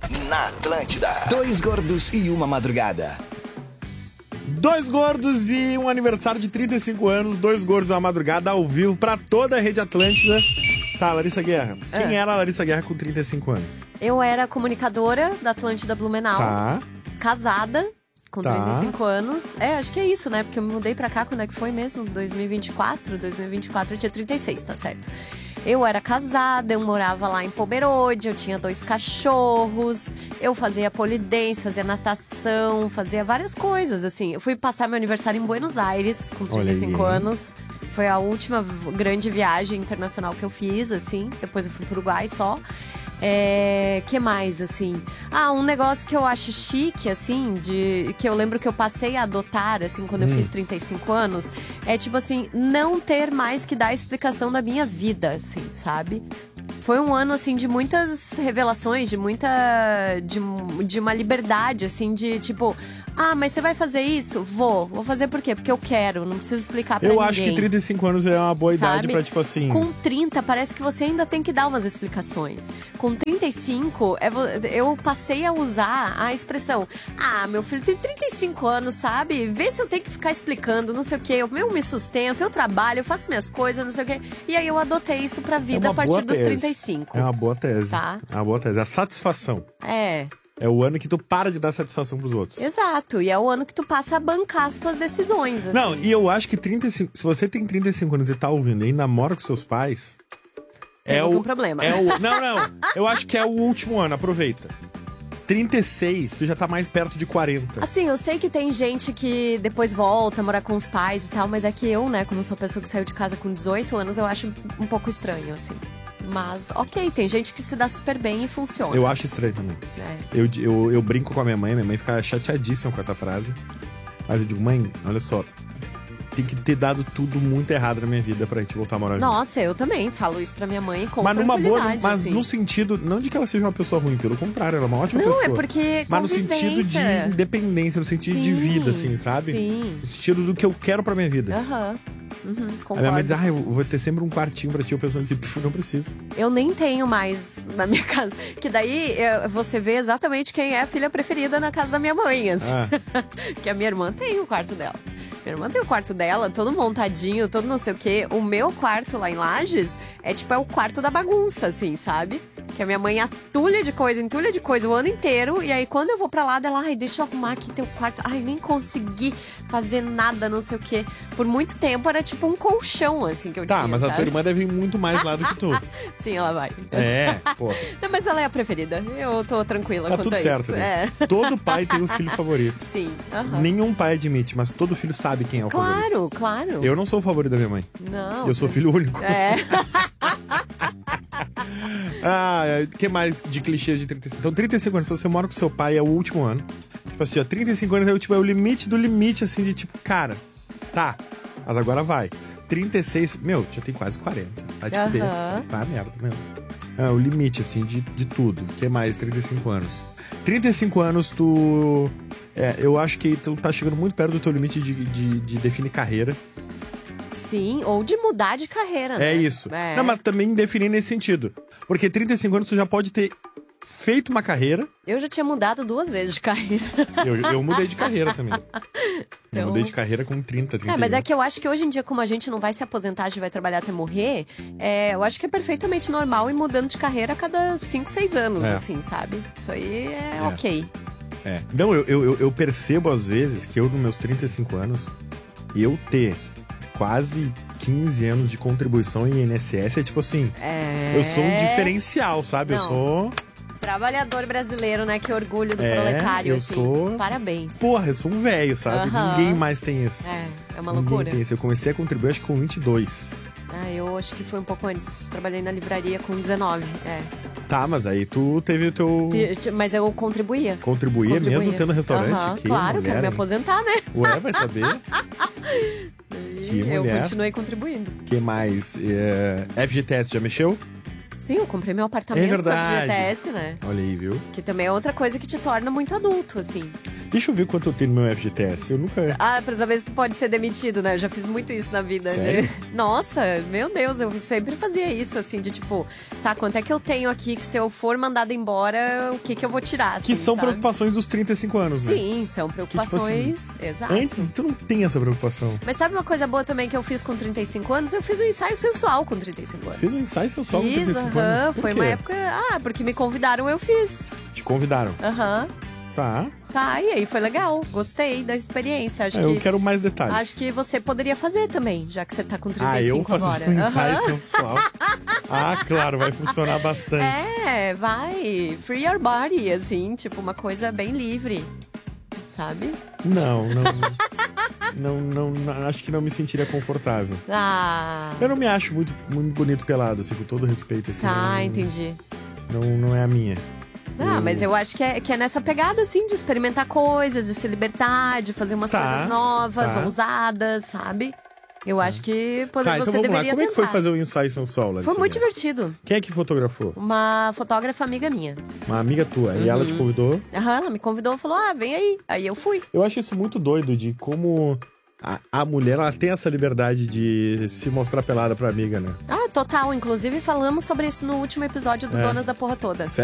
Na Atlântida. Dois gordos e uma madrugada. Dois gordos e um aniversário de 35 anos. Dois gordos e uma madrugada ao vivo pra toda a Rede Atlântida. Tá, Larissa Guerra. Quem era a Larissa Guerra com 35 anos? Eu era comunicadora da Atlântida Blumenau. Tá. Casada, com Tá. 35 anos. Acho que é isso, né? Porque eu me mudei pra cá, quando é que foi mesmo? 2024? 2024 eu tinha 36, tá certo. Eu era casada, eu morava lá em Pomerode, eu tinha 2 cachorros, eu fazia pole dance, fazia natação, fazia várias coisas, assim. Eu fui passar meu aniversário em Buenos Aires, com 35 anos. Foi a última grande viagem internacional que eu fiz, assim. Depois eu fui pro Uruguai só. Que mais, assim? Um negócio que eu acho chique, assim, que eu lembro que eu passei a adotar, assim, quando eu fiz 35 anos, é tipo assim, não ter mais que dar explicação da minha vida, assim, sabe? Foi um ano, assim, de muitas revelações, de uma liberdade, assim, de tipo... mas você vai fazer isso? Vou fazer por quê? Porque eu quero, não preciso explicar pra ninguém. Eu acho que 35 anos é uma boa idade pra, tipo assim... Com 30, parece que você ainda tem que dar umas explicações. Com 35, eu passei a usar a expressão: meu filho tem 35 anos, sabe? Vê se eu tenho que ficar explicando, não sei o quê. Eu me sustento, eu trabalho, eu faço minhas coisas, não sei o quê. E aí eu adotei isso pra vida a partir dos 35. É uma boa tese. Tá? É uma boa tese. A satisfação. É o ano que tu para de dar satisfação pros outros. Exato. E é o ano que tu passa a bancar as tuas decisões, assim. Não, e eu acho que 35... Se você tem 35 anos e tá ouvindo e ainda mora com seus pais... Temos um problema. Não. Eu acho que é o último ano. Aproveita. 36, tu já tá mais perto de 40. Assim, eu sei que tem gente que depois volta a morar com os pais e tal, mas é que eu, né, como sou uma pessoa que saiu de casa com 18 anos, eu acho um pouco estranho, assim. Mas, ok, tem gente que se dá super bem e funciona. Eu acho estranho também. Eu brinco com a minha mãe fica chateadíssima com essa frase. Mas eu digo, mãe, olha só, tem que ter dado tudo muito errado na minha vida pra gente voltar a morar junto. Nossa, eu também falo isso pra minha mãe com mas numa boa, mas assim. no sentido, não de que ela seja uma pessoa ruim, pelo contrário, ela é uma ótima pessoa. Não, é porque mas no sentido de independência, no sentido de vida, assim, sabe? Sim. No sentido do que eu quero pra minha vida. Concordo. A minha mãe diz, eu vou ter sempre um quartinho pra ti. Eu pensando assim, não preciso. Eu nem tenho mais na minha casa. Que daí você vê exatamente quem é a filha preferida na casa da minha mãe, assim. Que a minha irmã tem o quarto dela. Minha irmã tem o quarto dela, todo montadinho, todo não sei o quê. O meu quarto lá em Lages é o quarto da bagunça, assim, sabe? Que a minha mãe entulha de coisa o ano inteiro. E aí, quando eu vou pra lá, ela, deixa eu arrumar aqui teu quarto. Nem consegui fazer nada, não sei o quê. Por muito tempo, era tipo um colchão, assim, que eu tinha, mas sabe? a tua irmã deve ir muito mais lá do que tu. Sim, ela vai. Pô. Não, mas ela é a preferida. Eu tô tranquila quanto tudo a certo, isso. né? Todo pai tem um filho favorito. Sim. Nenhum pai admite, mas todo filho sabe quem é o favorito. Claro. Eu não sou o favorito da minha mãe. Não. Eu sou filho único. O que mais de clichês de 35? Então, 35 anos, se você mora com seu pai, é o último ano. Tipo assim, 35 anos é o limite do limite, assim, de tipo, cara, tá, mas agora vai. 36, já tem quase 40. Vai te fuder. Merda, meu. É o limite, assim, de tudo. O que mais? 35 anos. 35 anos, tu... eu acho que tu tá chegando muito perto do teu limite de definir carreira. Sim, ou de mudar de carreira, né? É isso. Não, mas também definir nesse sentido. Porque 35 anos tu já pode ter feito uma carreira. Eu já tinha mudado 2 vezes de carreira. Eu mudei de carreira também. Eu mudei de carreira com 30, 31. Mas é que eu acho que hoje em dia, como a gente não vai se aposentar, a gente vai trabalhar até morrer, eu acho que é perfeitamente normal ir mudando de carreira a cada 5, 6 anos, assim, sabe? Isso aí é ok. Então, eu percebo às vezes que eu, nos meus 35 anos, eu ter quase 15 anos de contribuição em INSS é tipo assim, eu sou um diferencial, sabe? Não. Eu sou... Trabalhador brasileiro, né? Que orgulho do proletário, eu assim. sou... Parabéns. Porra, eu sou um velho, sabe? Ninguém mais tem isso. É uma loucura. Tem isso. Eu comecei a contribuir acho que com 22. Eu acho que foi um pouco antes. Trabalhei na livraria com 19, Tá, mas aí tu teve o teu... Mas eu contribuía. Contribuía mesmo tendo restaurante? Claro, quero me aposentar, né? Ué, vai saber? Que mulher. Eu continuei contribuindo. Que mais? FGTS já mexeu? Sim, eu comprei meu apartamento com verdade. FGTS, né? Olha aí, viu? Que também é outra coisa que te torna muito adulto, assim. Deixa eu ver quanto eu tenho no meu FGTS. Eu nunca... Ah, pra saber se tu pode ser demitido, né? Eu já fiz muito isso na vida. Sério? Né? Nossa, meu Deus, eu sempre fazia isso, assim, de tipo, tá, quanto é que eu tenho aqui que se eu for mandada embora, o que eu vou tirar? Que assim, são sabe? preocupações dos 35 anos, né? Sim, são preocupações. Exato. Antes, tu não tem essa preocupação. Mas sabe uma coisa boa também que eu fiz com 35 anos? Eu fiz um ensaio sensual com 35 anos. Fiz um ensaio sensual com Fiz, 35 anos. Por foi quê? uma época. Ah, porque me convidaram, eu fiz. Te convidaram. Aham. Tá. Tá, e aí foi legal. Gostei da experiência. Acho Eu que. quero mais detalhes. Acho que você poderia fazer também, já que você tá com 35 eu fazer agora. um ensaio Aham. sensual. Ah, claro, vai funcionar bastante. É, vai. Free your body, assim, tipo, uma coisa bem livre. Sabe? Não, acho que não me sentiria confortável. Ah. Eu não me acho muito bonito pelado, assim, com todo respeito. Assim, Tá, não, entendi. Não é a minha. Ah, mas eu acho que é nessa pegada, assim, de experimentar coisas, de se libertar, de fazer umas coisas novas, ousadas, sabe? Eu acho que Tá, você então vamos lá. deveria Como é que foi tentar. fazer o ensaio sensual, Larissa? Foi muito divertido. Quem é que fotografou? Uma fotógrafa amiga minha. Uma amiga tua. E ela te convidou? Aham, ela me convidou e falou, vem aí. Aí eu fui. Eu acho isso muito doido, de como a mulher, ela tem essa liberdade de se mostrar pelada pra amiga, né? Ah, total. Inclusive, falamos sobre isso no último episódio do Donas da Porra Toda.